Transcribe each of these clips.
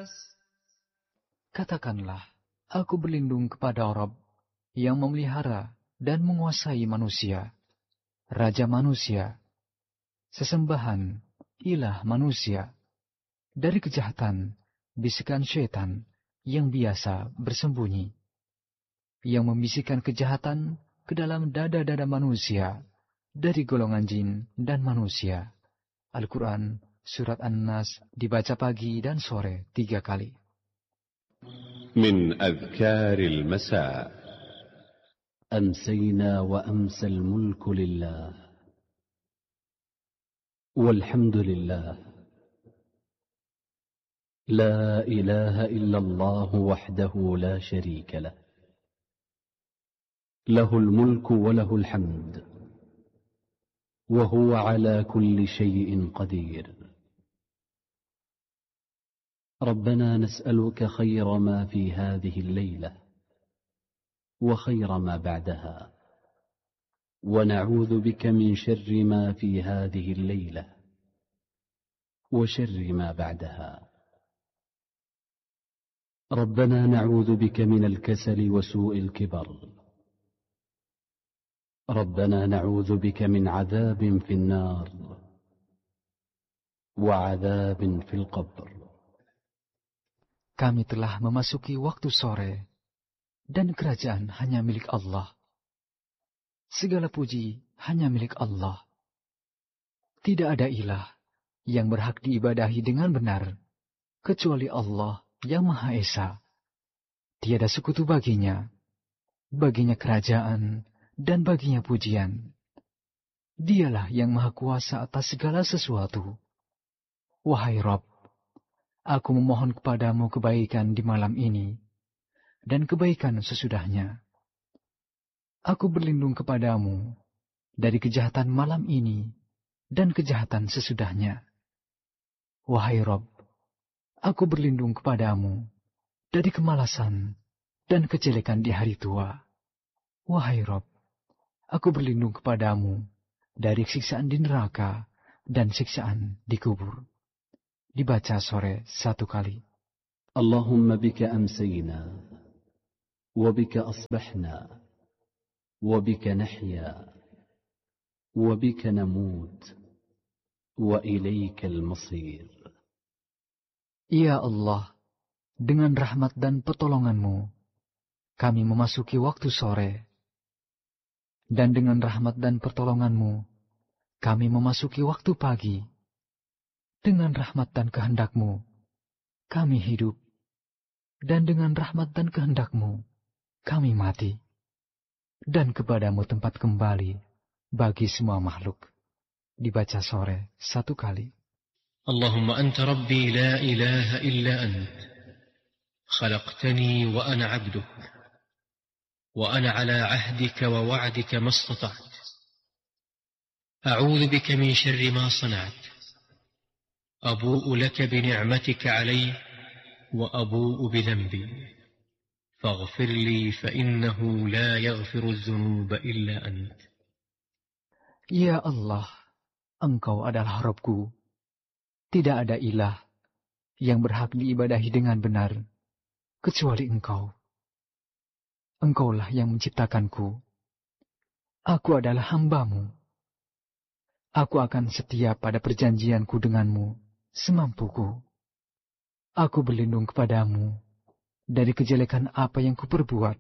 Katakanlah, aku berlindung kepada Rabb yang memelihara dan menguasai manusia, Raja manusia, sesembahan, ilah manusia, dari kejahatan, bisikan syaitan yang biasa bersembunyi, yang membisikkan kejahatan ke dalam dada-dada manusia, dari golongan jin dan manusia. Al-Quran, Surat An-Nas, dibaca pagi dan sore 3 kali. من أذكار المساء. أمسينا وأمسى الملك لله، والحمد لله، لا إله إلا الله وحده لا شريك له، له الملك وله الحمد، وهو على كل شيء قدير. ربنا نسألك خير ما في هذه الليلة وخير ما بعدها، ونعوذ بك من شر ما في هذه الليلة وشر ما بعدها. ربنا نعوذ بك من الكسل وسوء الكبر. ربنا نعوذ بك من عذاب في النار وعذاب في القبر. Kami telah memasuki waktu sore, dan kerajaan hanya milik Allah. Segala puji hanya milik Allah. Tidak ada ilah yang berhak diibadahi dengan benar, kecuali Allah yang Maha Esa. Tiada sekutu baginya, baginya kerajaan dan baginya pujian. Dialah yang Maha Kuasa atas segala sesuatu. Wahai Rabb, aku memohon kepadamu kebaikan di malam ini, dan kebaikan sesudahnya. Aku berlindung kepadamu dari kejahatan malam ini, dan kejahatan sesudahnya. Wahai Rabb, aku berlindung kepadamu dari kemalasan dan kejelekan di hari tua. Wahai Rabb, aku berlindung kepadamu dari siksaan di neraka dan siksaan di kubur. Dibaca sore 1 kali. Allahumma bika amsayna, wa bika asbahna, wa bika nahya, wa bika namut, wa ilaika al-masir. Ya Allah, dengan rahmat dan pertolongan-Mu, kami memasuki waktu sore. Dan dengan rahmat dan pertolongan-Mu, kami memasuki waktu pagi. Dengan rahmat dan kehendak-Mu, kami hidup. Dan dengan rahmat dan kehendak-Mu, kami mati. Dan kepadamu tempat kembali bagi semua makhluk. Dibaca sore 1 kali. Allahumma anta rabbi la ilaha illa ant. Khalaqtani wa ana abduk. Wa ana ala ahdika wa wa'dika ma istata'tu. A'udhu bika min syarri ma sana'tu. أبوء لك بنعمتك علي وأبوء بذنبي فاغفر لي فإنه لا يغفر الذنوب إلا أنت. Ya Allah, Engkau adalah Rabbku. Tidak ada ilah yang berhak diibadahi dengan benar kecuali Engkau. Engkaulah yang menciptakanku. Aku adalah hamba-Mu. Aku akan setia pada perjanjianku denganmu semampuku. Aku berlindung kepadamu dari kejelekan apa yang kuperbuat.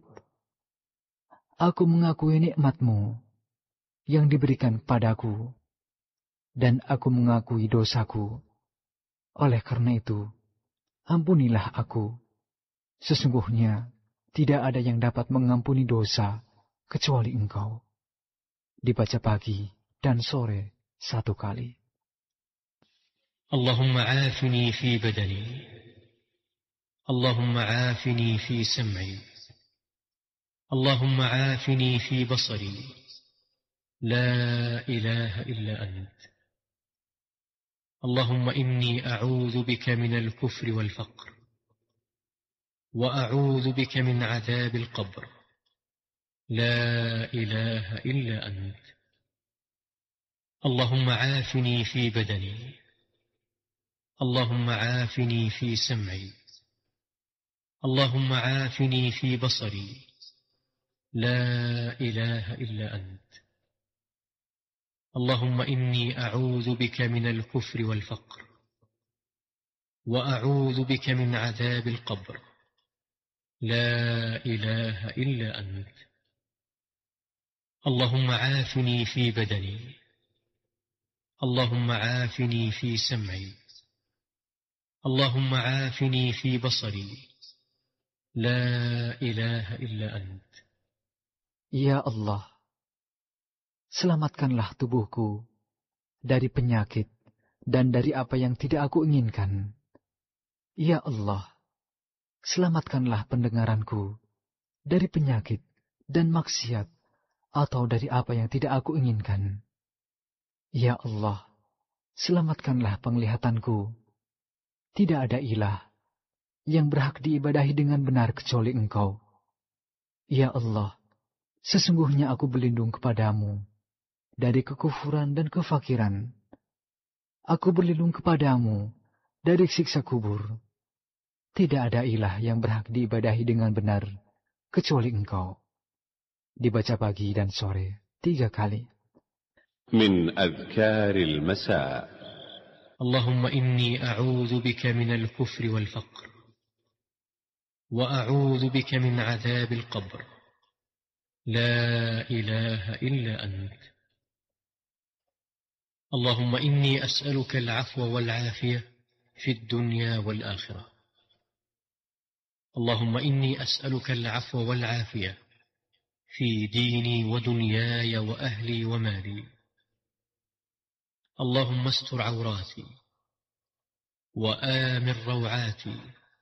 Aku mengakui nikmat-Mu yang diberikan padaku, dan aku mengakui dosaku. Oleh karena itu, ampunilah aku. Sesungguhnya tidak ada yang dapat mengampuni dosa kecuali Engkau. Dibaca pagi dan sore 1 kali. اللهم عافني في بدني اللهم عافني في سمعي اللهم عافني في بصري لا إله إلا أنت اللهم إني أعوذ بك من الكفر والفقر وأعوذ بك من عذاب القبر لا إله إلا أنت اللهم عافني في بدني اللهم عافني في سمعي اللهم عافني في بصري لا إله إلا أنت. اللهم إني أعوذ بك من الكفر والفقر، وأعوذ بك من عذاب القبر لا إله إلا أنت. اللهم عافني في بدني، اللهم عافني في سمعي، اللهم عافني في بصري لا إله إلا أنت. Ya Allah, selamatkanlah tubuhku dari penyakit dan dari apa yang tidak aku inginkan. Ya Allah, selamatkanlah pendengaranku dari penyakit dan maksiat atau dari apa yang tidak aku inginkan. Ya Allah, selamatkanlah penglihatanku. Tidak ada ilah yang berhak diibadahi dengan benar kecuali Engkau. Ya Allah, sesungguhnya aku berlindung kepadamu dari kekufuran dan kefakiran. Aku berlindung kepadamu dari siksa kubur. Tidak ada ilah yang berhak diibadahi dengan benar kecuali Engkau. Dibaca pagi dan sore 3 kali. من أذكار المساء. اللهم إني أعوذ بك من الكفر والفقر، وأعوذ بك من عذاب القبر لا إله إلا أنت. اللهم إني أسألك العفو والعافية في الدنيا والآخرة. اللهم إني أسألك العفو والعافية في ديني ودنياي وأهلي ومالي. اللهم استر عوراتي وآمن روعاتي.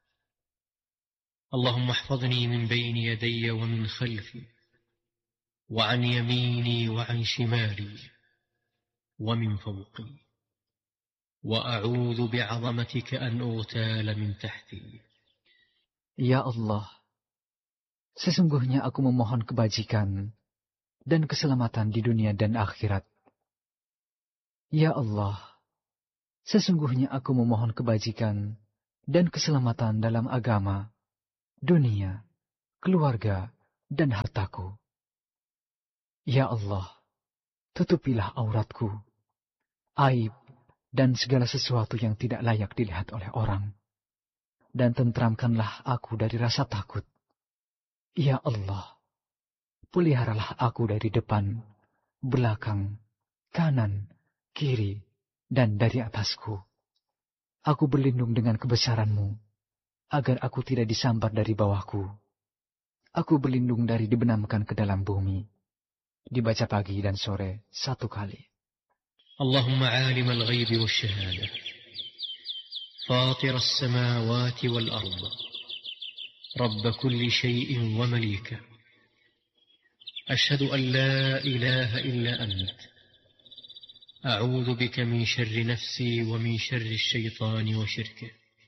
اللهم احفظني من بين يدي ومن خلفي وعن يميني وعن شمالي ومن فوقي، وأعوذ بعظمتك أن أغتال من تحتي. Ya Allah, sesungguhnya aku memohon kebajikan dan keselamatan di dunia dan akhirat. Ya Allah, sesungguhnya aku memohon kebajikan dan keselamatan dalam agama, dunia, keluarga, dan hartaku. Ya Allah, tutupilah auratku, aib, dan segala sesuatu yang tidak layak dilihat oleh orang. Dan tentramkanlah aku dari rasa takut. Ya Allah, peliharalah aku dari depan, belakang, kanan, kiri, dan dari atasku. Aku berlindung dengan kebesaran-Mu, agar aku tidak disambar dari bawahku. Aku berlindung dari dibenamkan ke dalam bumi. Dibaca pagi dan sore 1 kali. اللهم عالم الغيب والشهادة فاطر السماوات والأرض رب كل شيء ومليكه، أشهد أن لا إله إلا أنت، أعوذ بك من شر نفسي ومن شر الشيطان وشركه،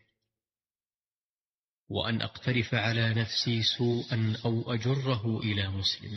وأن أقترف على نفسي سوءا أو أجره إلى مسلم.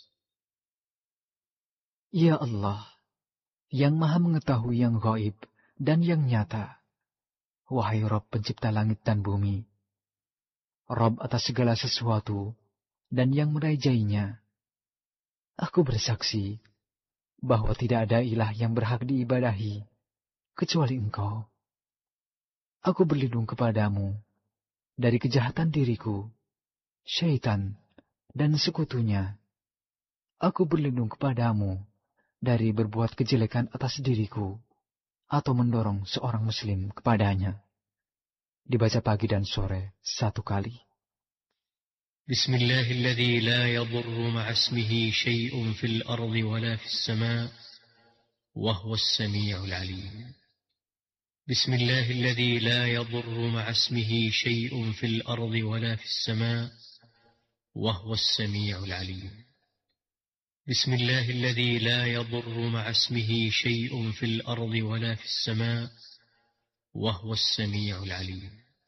Ya Allah, yang maha mengetahui yang gaib dan yang nyata, wahai Rabb pencipta langit dan bumi, Rabb atas segala sesuatu dan yang merajainya, aku bersaksi bahwa tidak ada ilah yang berhak diibadahi kecuali Engkau. Aku berlindung kepadamu dari kejahatan diriku, syaitan, dan sekutunya. Aku berlindung kepadamu dari berbuat kejelekan atas diriku atau mendorong seorang muslim kepadanya. Dibaca pagi dan sore 1 kali. Bismillahilladzi la yadurru ma'asmihi syai'un fil ardi wala fis sama' wa huwas sami'ul 'alim. Bismillahilladzi la yadurru ma'asmihi syai'un fil ardi wala fis sama' wa huwas sami'ul 'alim. بسم الله الذي لا يضر مع اسمه شيء في الأرض ولا في السماء وهو السميع العليم.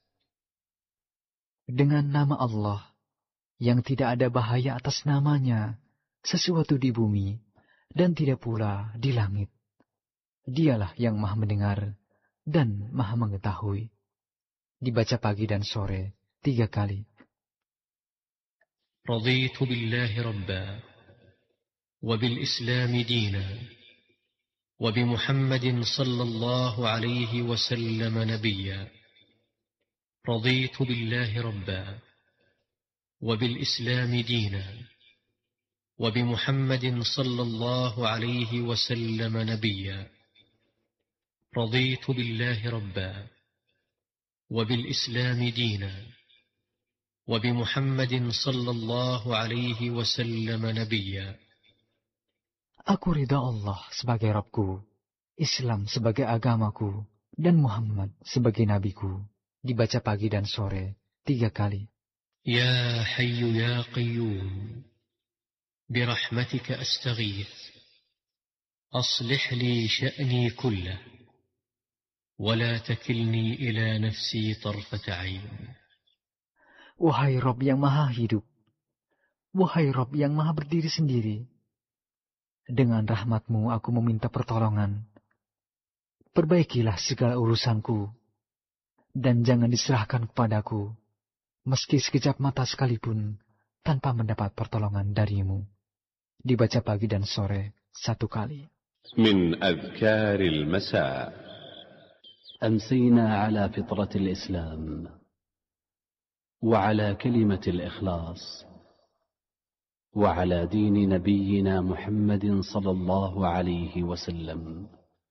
Dengan nama Allah yang tidak ada bahaya atas namanya sesuatu di bumi dan tidak pula di langit. Dialah yang maha mendengar dan maha mengetahui. Dibaca pagi dan sore 3 kali. رضيت بالله ربا وبالإسلام دينا وبمحمد صلى الله عليه وسلم نبيا رضيت بالله ربا وبالإسلام دينا وبمحمد صلى الله عليه وسلم نبيا رضيت بالله ربا وبالإسلام دينا وبمحمد صلى الله عليه وسلم نبيا. Aku ridha Allah sebagai Rabbku, Islam sebagai agamaku, dan Muhammad sebagai nabiku. Dibaca pagi dan sore 3 kali. Ya Hayyu Ya Qayyum, birahmatika astaghith, aslih li sya'ni kullah, wala takilni ila nafsi tarfata ain. Wahai Rabb yang maha hidup, wahai Rabb yang maha berdiri sendiri, dengan rahmat-Mu aku meminta pertolongan. Perbaikilah segala urusanku, dan jangan diserahkan kepadaku, meski sekejap mata sekalipun, tanpa mendapat pertolongan dari-Mu. Dibaca pagi dan sore 1 kali. من أذكار المساء. أمسينا على فطرة الإسلام وعلى كلمة الإخلاص وعلى دين نبينا محمد صلى الله عليه وسلم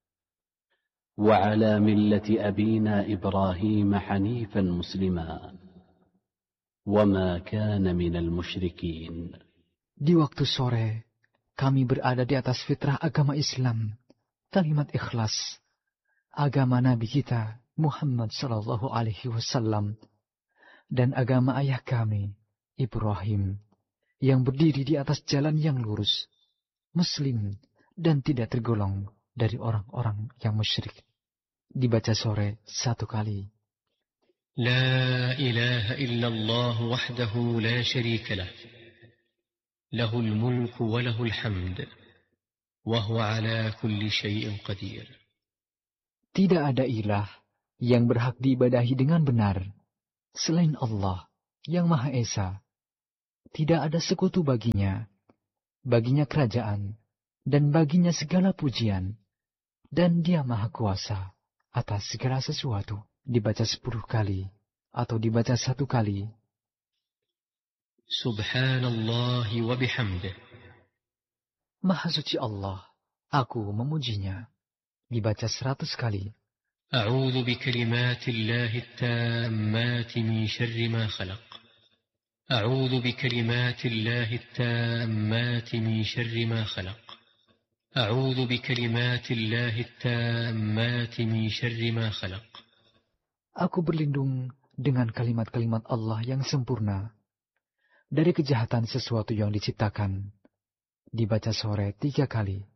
وعلى ملة أبينا إبراهيم حنيفا مسلما وما كان من المشركين. Di waktu sore, kami berada di atas fitrah agama Islam, kalimat ikhlas, agama Nabi kita Muhammad sallallahu alaihi wasallam, dan agama ayah kami Ibrahim, yang berdiri di atas jalan yang lurus, Muslim, dan tidak tergolong dari orang-orang yang musyrik. Dibaca sore 1 kali. La ilaha illallah wahdahu la syarika lah, lahul mulku wa lahul hamd, wa huwa ala kulli syai'in qadir. Tidak ada ilah yang berhak diibadahi dengan benar selain Allah yang Maha Esa. Tidak ada sekutu baginya, baginya kerajaan, dan baginya segala pujian, dan Dia Maha Kuasa atas segala sesuatu. Dibaca 10 kali, atau dibaca 1 kali. Subhanallah wa bihamdih. Maha suci Allah, aku memujinya. Dibaca 100 kali. A'udzu bikalimatillahi at-tammati min syarri ma khalaq. A'udzu bikalimatillahi at-tammati min syarri ma khalaq. A'udzu bikalimatillahi at-tammati min syarri ma khalaq. Aku berlindung dengan kalimat-kalimat Allah yang sempurna dari kejahatan sesuatu yang diciptakan. Dibaca sore 3 kali.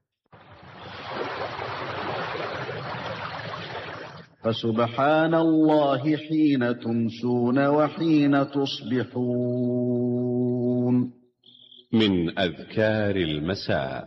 Fasubhanallahi hina tumsuna wa hina tusbihun. من أذكار المساء.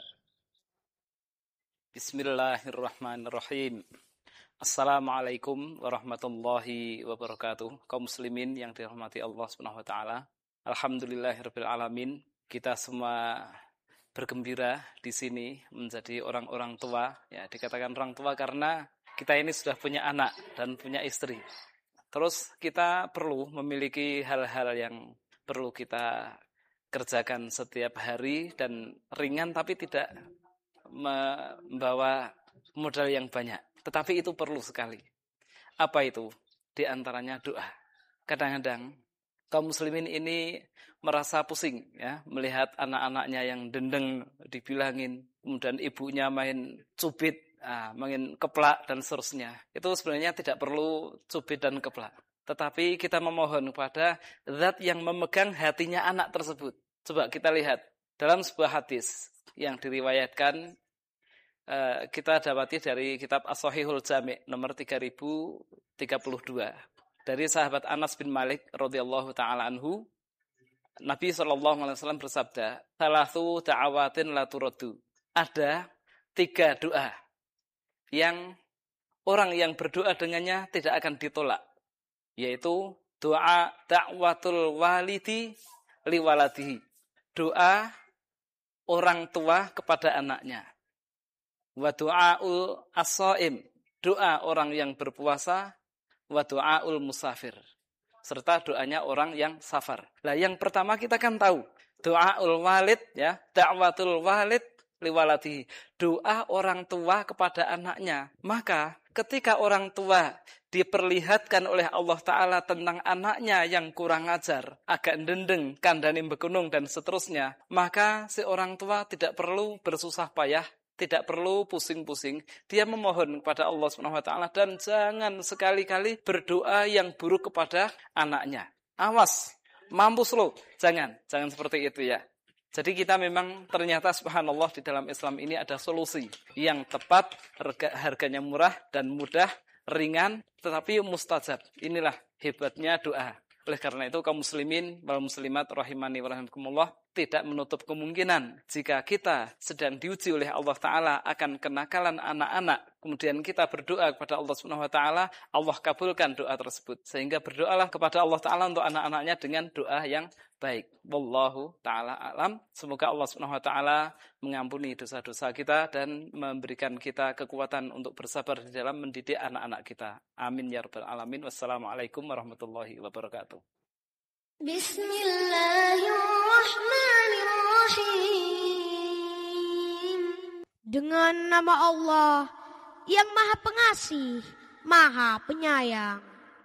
Bismillahirrahmanirrahim. Assalamualaikum warahmatullahi wabarakatuh. Kaum muslimin yang dirahmati Allah Subhanahu wa taala. Alhamdulillahirabbil alamin. Kita semua bergembira di sini menjadi orang-orang tua. Ya, dikatakan orang tua karena kita ini sudah punya anak dan punya istri. Terus kita perlu memiliki hal-hal yang perlu kita kerjakan setiap hari dan ringan tapi tidak membawa modal yang banyak. Tetapi itu perlu sekali. Apa itu? Di antaranya doa. Kadang-kadang kaum muslimin ini merasa pusing ya, melihat anak-anaknya yang dendeng dibilangin, kemudian ibunya main cubit, main keplak dan seterusnya. Itu sebenarnya tidak perlu cubit dan keplak. Tetapi kita memohon kepada zat yang memegang hatinya anak tersebut. Coba kita lihat dalam sebuah hadis yang diriwayatkan, kita dapati dari kitab As-Sahihul Jami' nomor 3032 dari sahabat Anas bin Malik radhiyallahu taala anhu. Nabi SAW bersabda, "Thalathu da'awatin la turaddu." Ada 3 doa yang orang yang berdoa dengannya tidak akan ditolak, yaitu doa da'watul walidi liwaladihi. Doa orang tua kepada anaknya. Wa du'aul as-shaim, doa orang yang berpuasa. Wa du'aul musafir, serta doanya orang yang safar. Nah, yang pertama kita kan tahu doaul walid, ya, da'watul walid liwaladihi, doa orang tua kepada anaknya. Maka ketika orang tua diperlihatkan oleh Allah Ta'ala tentang anaknya yang kurang ajar, agak dendeng, kandani bekunung, dan seterusnya, maka si orang tua tidak perlu bersusah payah, tidak perlu pusing-pusing. Dia memohon kepada Allah Subhanahu wa taala, dan jangan sekali-kali berdoa yang buruk kepada anaknya. Awas, mampus lo. Jangan seperti itu ya. Jadi kita memang ternyata subhanallah di dalam Islam ini ada solusi yang tepat, harganya murah dan mudah, ringan, tetapi mustajab. Inilah hebatnya doa. Oleh karena itu kaum muslimin wal muslimat rahimani wa rahimakumullah, tidak menutup kemungkinan jika kita sedang diuji oleh Allah Ta'ala akan kenakalan anak-anak, kemudian kita berdoa kepada Allah Subhanahu Wa Ta'ala, Allah kabulkan doa tersebut. Sehingga berdoalah kepada Allah Ta'ala untuk anak-anaknya dengan doa yang baik. Wallahu ta'ala alam. Semoga Allah Subhanahu wa taala mengampuni dosa-dosa kita dan memberikan kita kekuatan untuk bersabar di dalam mendidik anak-anak kita. Amin ya rabbal alamin. Wassalamualaikum warahmatullahi wabarakatuh. Bismillahirrahmanirrahim. Dengan nama Allah yang Maha Pengasih, Maha Penyayang.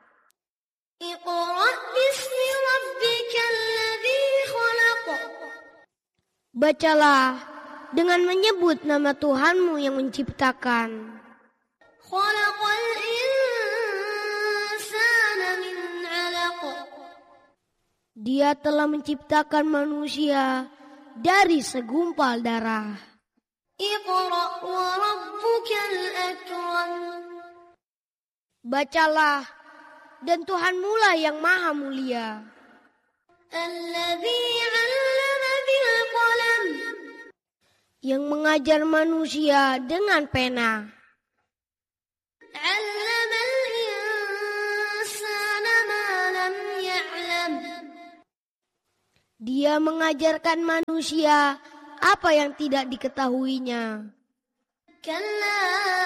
Iqra' bismi rabbikal ladzi khalaq. Bacalah dengan menyebut nama Tuhanmu yang menciptakan. Khalaqal insana min 'alaq. Dia telah menciptakan manusia dari segumpal darah. Iqra' wa rabbukal akram. Bacalah, dan Tuhanmu lah yang maha mulia. Alladzi 'allama bil qalam. Yang mengajar manusia dengan pena. 'Allamal insana ma lam ya'lam. Dia mengajarkan manusia apa yang tidak diketahuinya. Kalla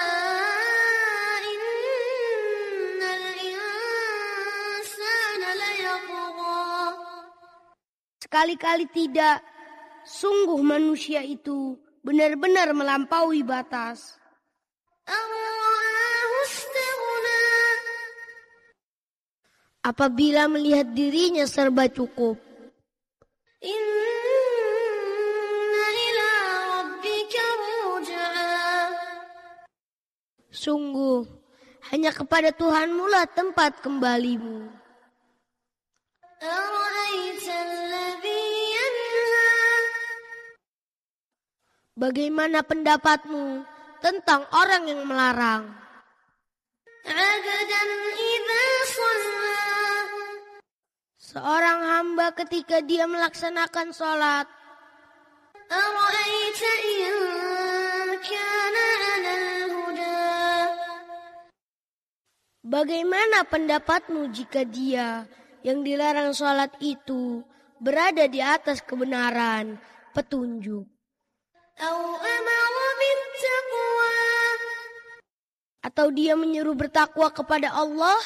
sekali-kali tidak, sungguh manusia itu benar-benar melampaui batas. Apabila melihat dirinya serba cukup. Inna ila rabbika ruj'a. Sungguh, hanya kepada Tuhanmu lah tempat kembalimu. Bagaimana pendapatmu tentang orang yang melarang? Seorang hamba ketika dia melaksanakan sholat. Bagaimana pendapatmu jika dia yang dilarang sholat itu berada di atas kebenaran, petunjuk? Atau dia menyuruh bertakwa kepada Allah?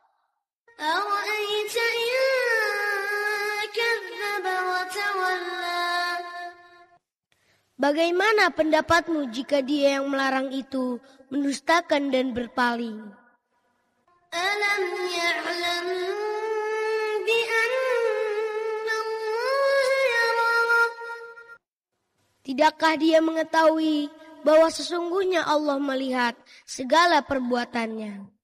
Bagaimana pendapatmu jika dia yang melarang itu mendustakan dan berpaling? Alam ya'lam bi anna Allah yara. Tidakkah dia mengetahui bahwa sesungguhnya Allah melihat segala perbuatannya?